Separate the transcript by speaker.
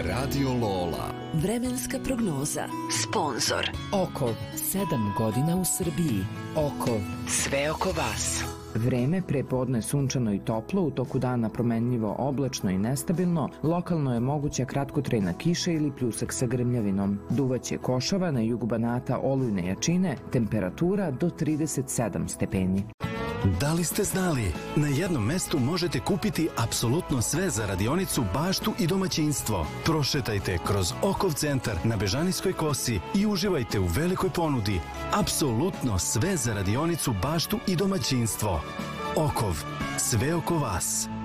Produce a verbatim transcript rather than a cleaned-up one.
Speaker 1: Radio Lola.
Speaker 2: Vremenska prognoza. Sponzor
Speaker 3: Okov, sedam godina u Srbiji. Okov,
Speaker 2: sve oko vas.
Speaker 3: Vreme prepodne sunčano i toplo, u toku dana promenljivo oblačno i nestabilno, lokalno je moguća kratkotrajna kiša ili pljusak sa grmljavinom. Duvaće košava, na jugu Banata olujne jačine, temperatura do trideset sedam stepeni.
Speaker 4: Da li ste znali? Na jednom mestu možete kupiti apsolutno sve za radionicu, baštu i domaćinstvo. Prošetajte kroz Okov centar na Bežanijskoj kosi i uživajte u velikoj ponudi. Apsolutno sve za radionicu, baštu i domaćinstvo. Okov, sve oko vas.